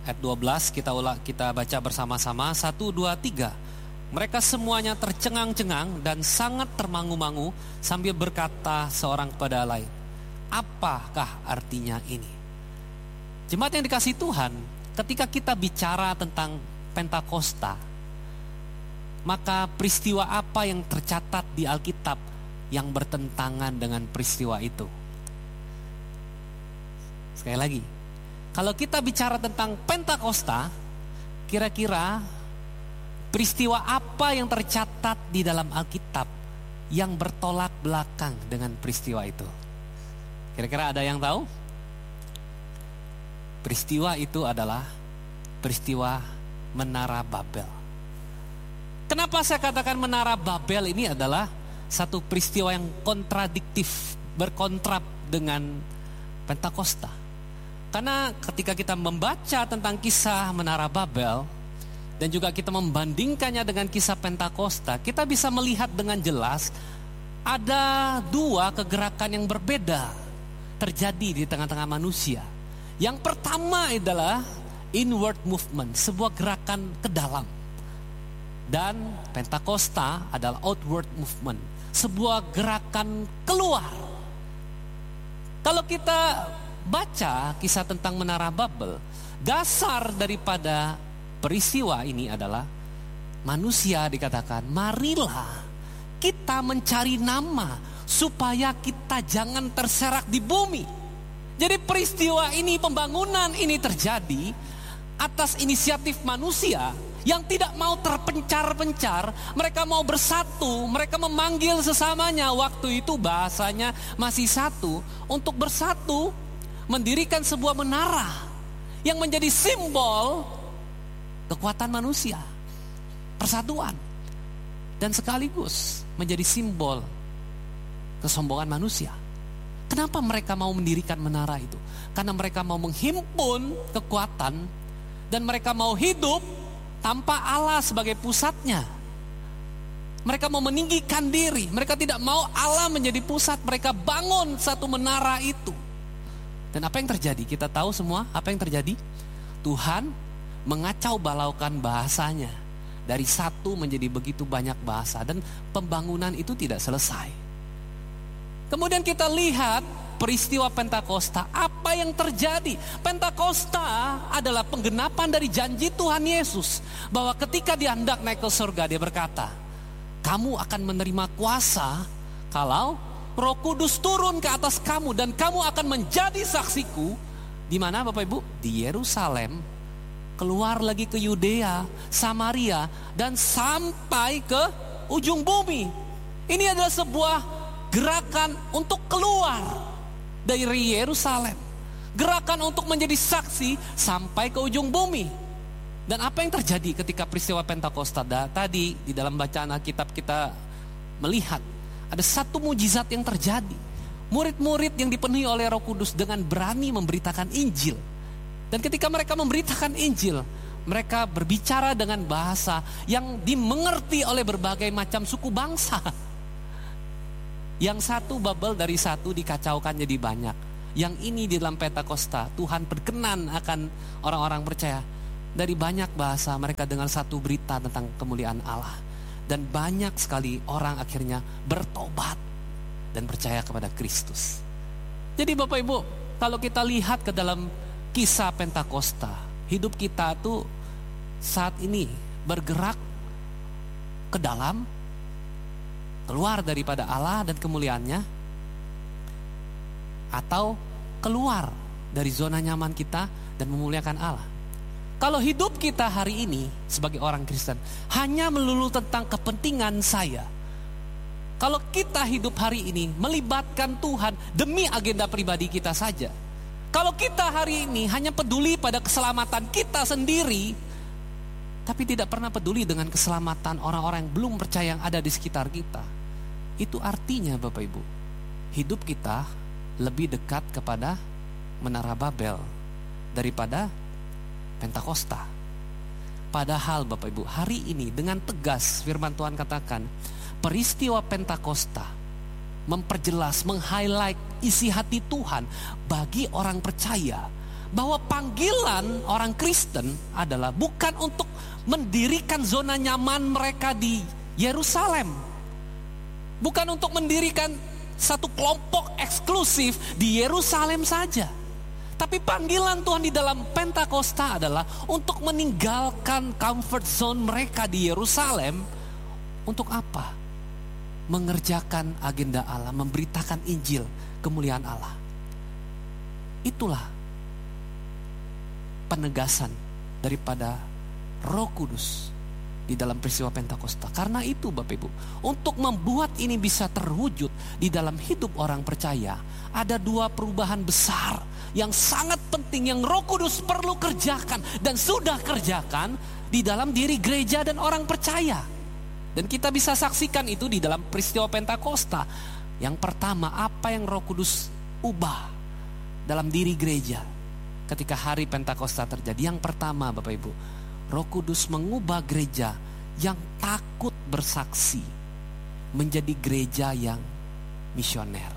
ayat 12 kita baca bersama-sama. 1, 2, 3. Mereka semuanya tercengang-cengang dan sangat termangu-mangu sambil berkata seorang kepada lain, apakah artinya ini? Jemaat yang dikasihi Tuhan, ketika kita bicara tentang Pentakosta, maka peristiwa apa yang tercatat di Alkitab yang bertentangan dengan peristiwa itu? Sekali lagi, kalau kita bicara tentang Pentakosta, kira-kira peristiwa apa yang tercatat di dalam Alkitab yang bertolak belakang dengan peristiwa itu? Kira-kira ada yang tahu? Peristiwa itu adalah peristiwa Menara Babel. Kenapa saya katakan Menara Babel ini adalah satu peristiwa yang kontradiktif, berkontrap dengan Pentakosta? Karena ketika kita membaca tentang kisah Menara Babel dan juga kita membandingkannya dengan kisah Pentakosta, kita bisa melihat dengan jelas ada dua kegerakan yang berbeda terjadi di tengah-tengah manusia. Yang pertama adalah inward movement, sebuah gerakan ke dalam. Dan Pentakosta adalah outward movement, sebuah gerakan keluar. Kalau kita baca kisah tentang Menara Babel, dasar daripada peristiwa ini adalah manusia dikatakan, marilah kita mencari nama supaya kita jangan terserak di bumi. Jadi peristiwa ini, pembangunan ini terjadi atas inisiatif manusia yang tidak mau terpencar-pencar. Mereka mau bersatu, mereka memanggil sesamanya. Waktu itu bahasanya masih satu, untuk bersatu mendirikan sebuah menara yang menjadi simbol kekuatan manusia, persatuan, dan sekaligus menjadi simbol kesombongan manusia. Kenapa mereka mau mendirikan menara itu? Karena mereka mau menghimpun kekuatan dan mereka mau hidup tanpa Allah sebagai pusatnya. Mereka mau meninggikan diri, mereka tidak mau Allah menjadi pusat. Mereka bangun satu menara itu. Dan apa yang terjadi? Kita tahu semua apa yang terjadi. Tuhan mengacau balaukan bahasanya. Dari satu menjadi begitu banyak bahasa. Dan pembangunan itu tidak selesai. Kemudian kita lihat peristiwa Pentakosta. Apa yang terjadi? Pentakosta adalah penggenapan dari janji Tuhan Yesus. Bahwa ketika dia hendak naik ke surga, dia berkata, kamu akan menerima kuasa kalau Roh Kudus turun ke atas kamu. Dan kamu akan menjadi saksiku. Di mana Bapak Ibu? Di Yerusalem, keluar lagi ke Yudea, Samaria, dan sampai ke ujung bumi. Ini adalah sebuah gerakan untuk keluar dari Yerusalem. Gerakan untuk menjadi saksi sampai ke ujung bumi. Dan apa yang terjadi ketika peristiwa Pentakosta? Tadi di dalam bacaan Alkitab kita melihat ada satu mujizat yang terjadi. Murid-murid yang dipenuhi oleh Roh Kudus dengan berani memberitakan Injil. Dan ketika mereka memberitakan Injil, mereka berbicara dengan bahasa yang dimengerti oleh berbagai macam suku bangsa. Yang satu Babel dari satu dikacaukan jadi banyak. Yang ini di dalam Pentakosta, Tuhan berkenan akan orang-orang percaya. Dari banyak bahasa mereka dengar satu berita tentang kemuliaan Allah. Dan banyak sekali orang akhirnya bertobat dan percaya kepada Kristus. Jadi Bapak Ibu, kalau kita lihat ke dalam kisah Pentakosta, hidup kita tuh saat ini bergerak ke dalam, keluar daripada Allah dan kemuliaannya, atau keluar dari zona nyaman kita dan memuliakan Allah. Kalau hidup kita hari ini sebagai orang Kristen hanya melulu tentang kepentingan saya, kalau kita hidup hari ini melibatkan Tuhan demi agenda pribadi kita saja, kalau kita hari ini hanya peduli pada keselamatan kita sendiri, tapi tidak pernah peduli dengan keselamatan orang-orang yang belum percaya yang ada di sekitar kita, itu artinya Bapak Ibu, hidup kita lebih dekat kepada Menara Babel daripada Pentakosta. Padahal Bapak Ibu, hari ini dengan tegas firman Tuhan katakan, peristiwa Pentakosta memperjelas, meng-highlight isi hati Tuhan bagi orang percaya bahwa panggilan orang Kristen adalah bukan untuk mendirikan zona nyaman mereka di Yerusalem. Bukan untuk mendirikan satu kelompok eksklusif di Yerusalem saja. Tapi panggilan Tuhan di dalam Pentakosta adalah untuk meninggalkan comfort zone mereka di Yerusalem. Untuk apa? Mengerjakan agenda Allah, memberitakan Injil kemuliaan Allah. Itulah penegasan daripada Roh Kudus di dalam peristiwa Pentakosta. Karena itu Bapak Ibu, untuk membuat ini bisa terwujud di dalam hidup orang percaya, ada dua perubahan besar yang sangat penting yang Roh Kudus perlu kerjakan dan sudah kerjakan di dalam diri gereja dan orang percaya. Dan kita bisa saksikan itu di dalam peristiwa Pentakosta. Yang pertama, apa yang Roh Kudus ubah dalam diri gereja ketika hari Pentakosta terjadi? Yang pertama Bapak Ibu, Roh Kudus mengubah gereja yang takut bersaksi menjadi gereja yang misioner.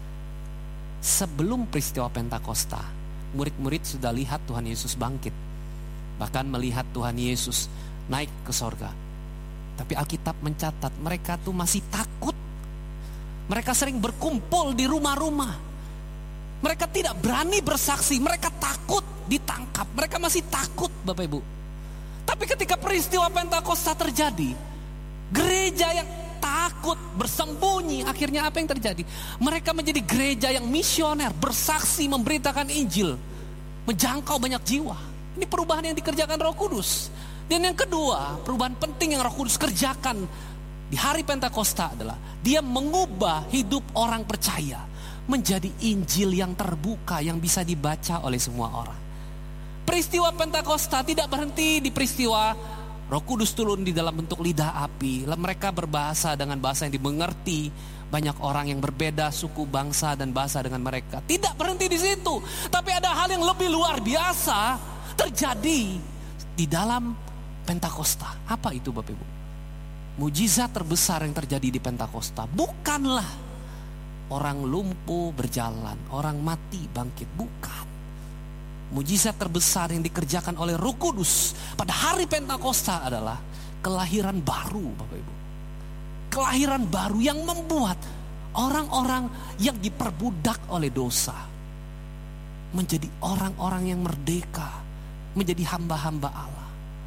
Sebelum peristiwa Pentakosta, murid-murid sudah lihat Tuhan Yesus bangkit, bahkan melihat Tuhan Yesus naik ke sorga. Tapi Alkitab mencatat mereka tuh masih takut. Mereka sering berkumpul di rumah-rumah. Mereka tidak berani bersaksi, mereka takut ditangkap. Mereka masih takut Bapak Ibu. Tapi ketika peristiwa Pentakosta terjadi, gereja yang takut bersembunyi, akhirnya apa yang terjadi? Mereka menjadi gereja yang misioner, bersaksi, memberitakan Injil, menjangkau banyak jiwa. Ini perubahan yang dikerjakan Roh Kudus. Dan yang kedua, perubahan penting yang Roh Kudus kerjakan di hari Pentakosta adalah dia mengubah hidup orang percaya menjadi Injil yang terbuka, yang bisa dibaca oleh semua orang. Peristiwa Pentakosta tidak berhenti di peristiwa Roh Kudus turun di dalam bentuk lidah api. Mereka berbahasa dengan bahasa yang dimengerti banyak orang yang berbeda suku, bangsa, dan bahasa dengan mereka. Tidak berhenti di situ, tapi ada hal yang lebih luar biasa terjadi di dalam Pentakosta. Apa itu Bapak Ibu? Mujizat terbesar yang terjadi di Pentakosta bukanlah orang lumpuh berjalan, orang mati bangkit, bukan. Mujizat terbesar yang dikerjakan oleh Roh Kudus pada hari Pentakosta adalah kelahiran baru Bapak Ibu. Kelahiran baru yang membuat orang-orang yang diperbudak oleh dosa menjadi orang-orang yang merdeka, menjadi hamba-hamba Allah.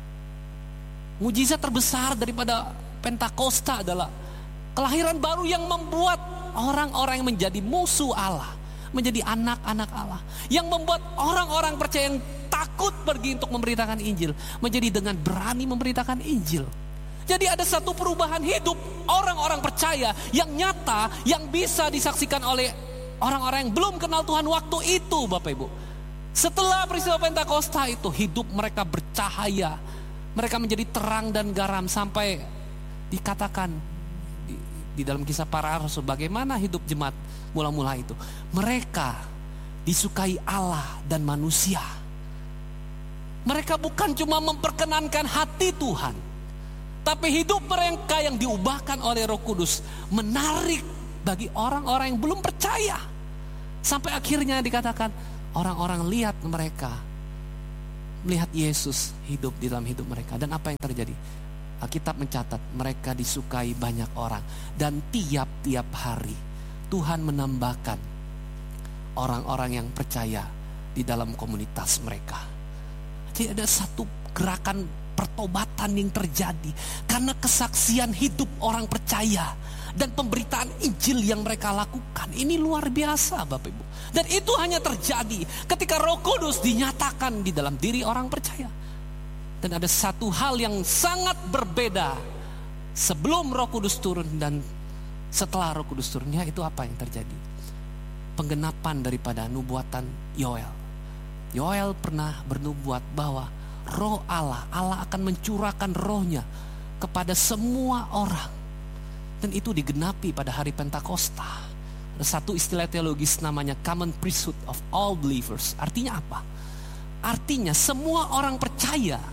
Mujizat terbesar daripada Pentakosta adalah kelahiran baru yang membuat orang-orang yang menjadi musuh Allah menjadi anak-anak Allah, yang membuat orang-orang percaya yang takut pergi untuk memberitakan Injil menjadi dengan berani memberitakan Injil. Jadi ada satu perubahan hidup orang-orang percaya yang nyata, yang bisa disaksikan oleh orang-orang yang belum kenal Tuhan waktu itu Bapak Ibu. Setelah peristiwa Pentakosta itu, hidup mereka bercahaya, mereka menjadi terang dan garam, sampai dikatakan di dalam Kisah Para Rasul bagaimana hidup jemaat mula-mula itu. Mereka disukai Allah dan manusia. Mereka bukan cuma memperkenankan hati Tuhan, tapi hidup mereka yang diubahkan oleh Roh Kudus menarik bagi orang-orang yang belum percaya. Sampai akhirnya dikatakan orang-orang lihat mereka, melihat Yesus hidup di dalam hidup mereka. Dan apa yang terjadi? Alkitab mencatat mereka disukai banyak orang. Dan tiap-tiap hari Tuhan menambahkan orang-orang yang percaya di dalam komunitas mereka. Jadi ada satu gerakan pertobatan yang terjadi karena kesaksian hidup orang percaya dan pemberitaan Injil yang mereka lakukan. Ini luar biasa Bapak Ibu. Dan itu hanya terjadi ketika Roh Kudus dinyatakan di dalam diri orang percaya. Dan ada satu hal yang sangat berbeda sebelum Roh Kudus turun dan setelah Roh Kudus turun. Itu apa yang terjadi? Penggenapan daripada nubuatan Yoel. Yoel pernah bernubuat bahwa Roh Allah akan mencurahkan rohnya kepada semua orang. Dan itu digenapi pada hari Pentakosta. Ada satu istilah teologis namanya common priesthood of all believers. Artinya apa? Artinya semua orang percaya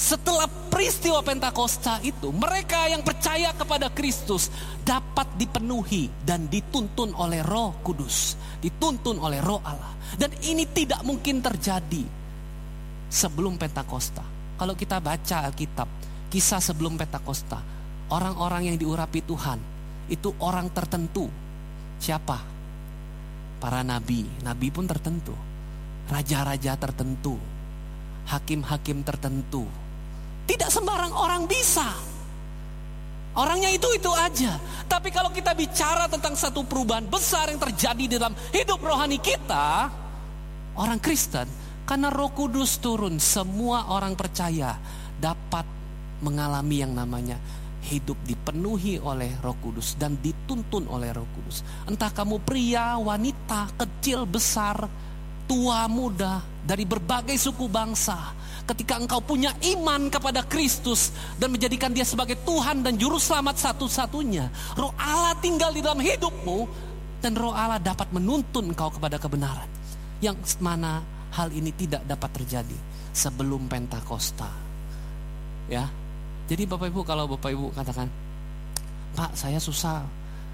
Setelah peristiwa Pentakosta itu, mereka yang percaya kepada Kristus dapat dipenuhi dan dituntun oleh Roh Kudus, dituntun oleh Roh Allah. Dan ini tidak mungkin terjadi sebelum Pentakosta. Kalau kita baca Alkitab, kisah sebelum Pentakosta, orang-orang yang diurapi Tuhan itu orang tertentu. Siapa? Para nabi, nabi pun tertentu, raja-raja tertentu, hakim-hakim tertentu. Tidak sembarang orang bisa. Orangnya itu aja. Tapi kalau kita bicara tentang satu perubahan besar yang terjadi dalam hidup rohani kita, orang Kristen, karena Roh Kudus turun, semua orang percaya dapat mengalami yang namanya hidup dipenuhi oleh Roh Kudus dan dituntun oleh Roh Kudus. Entah kamu pria, wanita, kecil, besar, tua, muda, dari berbagai suku bangsa. Ketika engkau punya iman kepada Kristus dan menjadikan dia sebagai Tuhan dan Juru Selamat satu-satunya, Roh Allah tinggal di dalam hidupmu dan Roh Allah dapat menuntun engkau kepada kebenaran. Yang mana hal ini tidak dapat terjadi sebelum Pentakosta. Ya. Jadi Bapak Ibu, kalau Bapak Ibu katakan, Pak, saya susah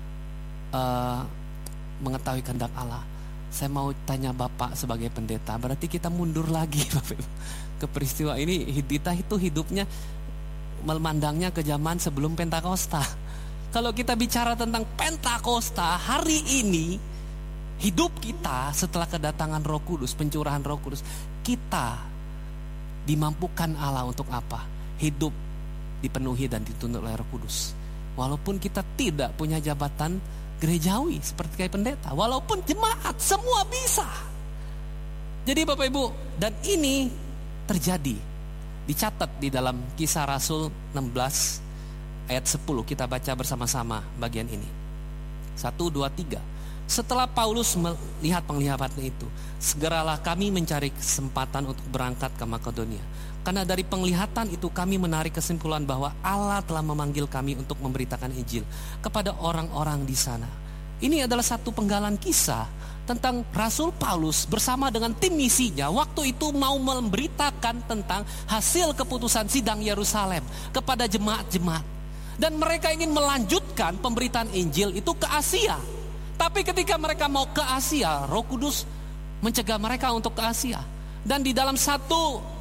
mengetahui kehendak Allah, saya mau tanya Bapak sebagai pendeta. Berarti kita mundur lagi Bapak Ibu, ke peristiwa ini. Kita itu hidupnya memandangnya ke zaman sebelum Pentakosta. Kalau kita bicara tentang Pentakosta, hari ini hidup kita setelah kedatangan Roh Kudus, pencurahan Roh Kudus, kita dimampukan Allah untuk apa? Hidup dipenuhi dan dituntun oleh Roh Kudus. Walaupun kita tidak punya jabatan gerejawi seperti kayak pendeta, walaupun jemaat, semua bisa. Jadi Bapak Ibu, dan ini terjadi, dicatat di dalam Kisah Rasul 16 ayat 10. Kita baca bersama-sama bagian ini. 1, 2, 3. Setelah Paulus melihat penglihatan itu, segeralah kami mencari kesempatan untuk berangkat ke Makedonia. Karena dari penglihatan itu kami menarik kesimpulan bahwa Allah telah memanggil kami untuk memberitakan Injil kepada orang-orang di sana. Ini adalah satu penggalan kisah tentang Rasul Paulus bersama dengan tim misinya waktu itu mau memberitakan tentang hasil keputusan sidang Yerusalem kepada jemaat-jemaat. Dan mereka ingin melanjutkan pemberitaan Injil itu ke Asia. Tapi ketika mereka mau ke Asia, Roh Kudus mencegah mereka untuk ke Asia. Dan di dalam satu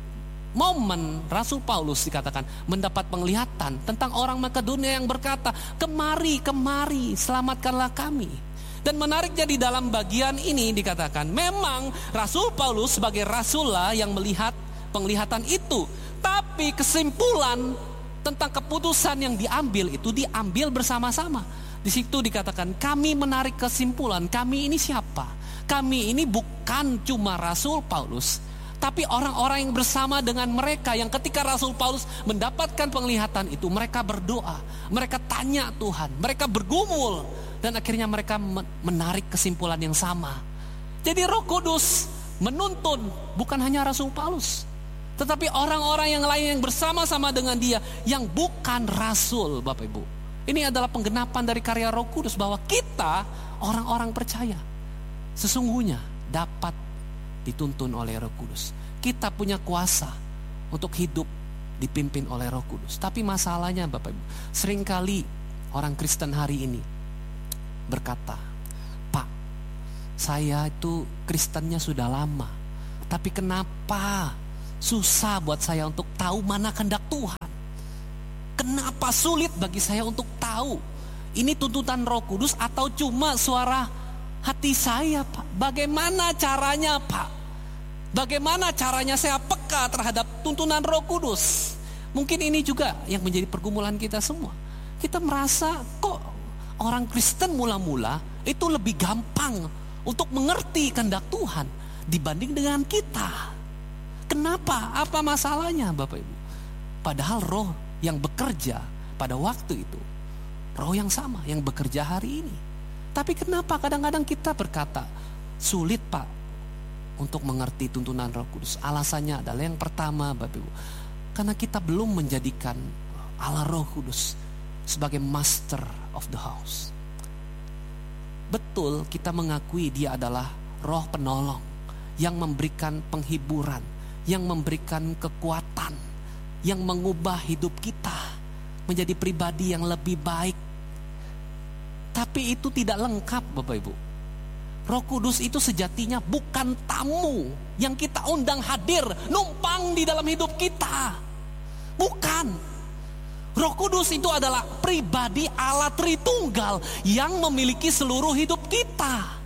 momen Rasul Paulus dikatakan mendapat penglihatan tentang orang Makedonia yang berkata, kemari, selamatkanlah kami. Dan menariknya di dalam bagian ini dikatakan, memang Rasul Paulus sebagai rasul lah yang melihat penglihatan itu. Tapi kesimpulan tentang keputusan yang diambil itu diambil bersama-sama. Di situ dikatakan, kami menarik kesimpulan, kami ini siapa? Kami ini bukan cuma Rasul Paulus, tapi orang-orang yang bersama dengan mereka yang ketika Rasul Paulus mendapatkan penglihatan itu, mereka berdoa, mereka tanya Tuhan, mereka bergumul, dan akhirnya mereka menarik kesimpulan yang sama. Jadi Roh Kudus menuntun bukan hanya Rasul Paulus, tetapi orang-orang yang lain yang bersama-sama dengan dia yang bukan rasul, Bapak Ibu. Ini adalah penggenapan dari karya Roh Kudus bahwa kita orang-orang percaya sesungguhnya dapat dituntun oleh Roh Kudus. Kita punya kuasa untuk hidup dipimpin oleh Roh Kudus. Tapi masalahnya Bapak Ibu, seringkali orang Kristen hari ini berkata, Pak, saya itu Kristennya sudah lama, tapi kenapa susah buat saya untuk tahu mana kehendak Tuhan? Kenapa sulit bagi saya untuk tahu ini tuntutan Roh Kudus atau cuma suara hati saya, Pak? Bagaimana caranya, Pak? Bagaimana caranya saya peka terhadap tuntunan Roh Kudus? Mungkin ini juga yang menjadi pergumulan kita semua. Kita merasa kok orang Kristen mula-mula itu lebih gampang untuk mengerti kehendak Tuhan dibanding dengan kita. Kenapa? Apa masalahnya, Bapak Ibu? Padahal Roh yang bekerja pada waktu itu, Roh yang sama yang bekerja hari ini. Tapi kenapa kadang-kadang kita berkata sulit, Pak, untuk mengerti tuntunan Roh Kudus? Alasannya adalah yang pertama, Bapak Ibu, karena kita belum menjadikan Allah Roh Kudus sebagai master of the house. Betul, kita mengakui dia adalah Roh penolong yang memberikan penghiburan, yang memberikan kekuatan, yang mengubah hidup kita menjadi pribadi yang lebih baik. Tapi itu tidak lengkap, Bapak Ibu. Roh Kudus itu sejatinya bukan tamu yang kita undang hadir, numpang di dalam hidup kita. Bukan. Roh Kudus itu adalah pribadi Allah Tritunggal yang memiliki seluruh hidup kita.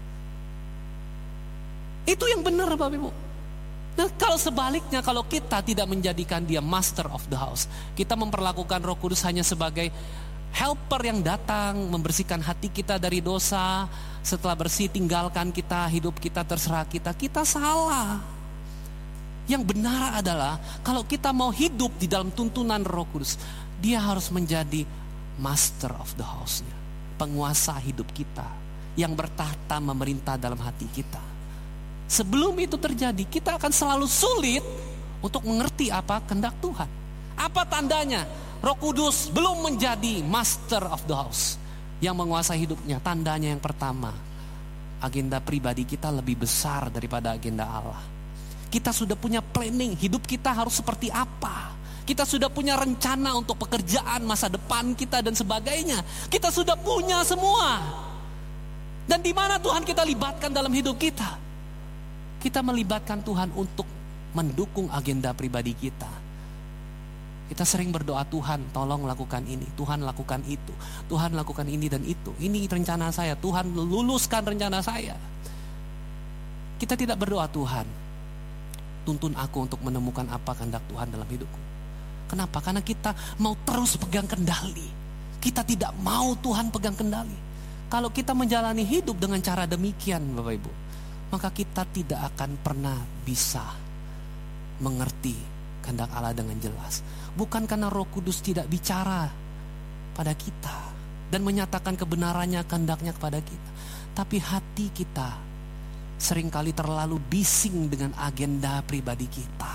Itu yang benar, Bapak Ibu. Nah, kalau sebaliknya, kalau kita tidak menjadikan dia master of the house, kita memperlakukan Roh Kudus hanya sebagai helper yang datang membersihkan hati kita dari dosa, setelah bersih tinggalkan kita, hidup kita terserah kita, kita salah. Yang benar adalah kalau kita mau hidup di dalam tuntunan Roh Kudus, dia harus menjadi master of the house-nya, penguasa hidup kita yang bertahta memerintah dalam hati kita. Sebelum itu terjadi, kita akan selalu sulit untuk mengerti apa kehendak Tuhan. Apa tandanya Roh Kudus belum menjadi master of the house yang menguasai hidupnya? Tandanya yang pertama, agenda pribadi kita lebih besar daripada agenda Allah. Kita sudah punya planning, hidup kita harus seperti apa. Kita sudah punya rencana untuk pekerjaan, masa depan kita dan sebagainya. Kita sudah punya semua. Dan di mana Tuhan kita libatkan dalam hidup kita? Kita melibatkan Tuhan untuk mendukung agenda pribadi kita. Kita sering berdoa, Tuhan tolong lakukan ini, Tuhan lakukan itu, Tuhan lakukan ini dan itu. Ini rencana saya, Tuhan luluskan rencana saya. Kita tidak berdoa, Tuhan tuntun aku untuk menemukan apa kehendak Tuhan dalam hidupku. Kenapa? Karena kita mau terus pegang kendali. Kita tidak mau Tuhan pegang kendali. Kalau kita menjalani hidup dengan cara demikian, Bapak Ibu, maka kita tidak akan pernah bisa mengerti kehendak Allah dengan jelas. Bukan karena Roh Kudus tidak bicara pada kita dan menyatakan kebenarannya, kehendaknya kepada kita, tapi hati kita seringkali terlalu bising dengan agenda pribadi kita.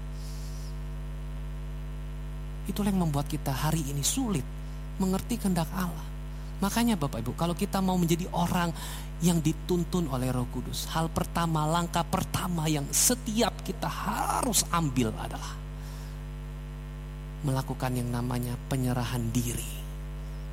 Itulah yang membuat kita hari ini sulit mengerti kehendak Allah. Makanya Bapak Ibu, kalau kita mau menjadi orang yang dituntun oleh Roh Kudus, hal pertama, langkah pertama yang setiap kita harus ambil adalah melakukan yang namanya penyerahan diri.